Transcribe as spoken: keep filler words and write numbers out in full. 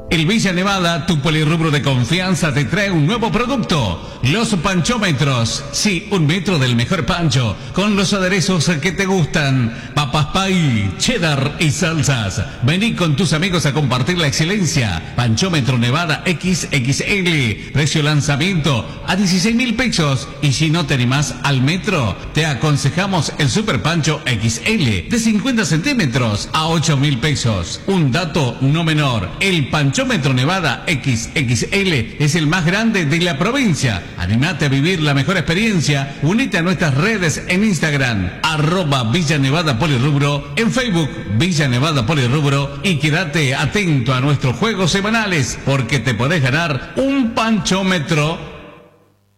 El Villa Nevada, tu polirrubro de confianza, te trae un nuevo producto. Los panchómetros. Sí, un metro del mejor pancho. Con los aderezos que te gustan. Papas pay, cheddar y salsas. Vení con tus amigos a compartir la excelencia. Panchómetro Nevada equis equis ele. Precio lanzamiento a dieciséis mil pesos. Y si no te animás al metro, te aconsejamos el Super Pancho equis ele de cincuenta centímetros a ocho mil pesos. Un dato no menor. El pancho Panchómetro Nevada equis equis ele es el más grande de la provincia. Animate a vivir la mejor experiencia. Unite a nuestras redes en Instagram, arroba Villa Nevada Polirrubro, en Facebook, Villa Nevada Polirrubro, y quédate atento a nuestros juegos semanales porque te podés ganar un panchómetro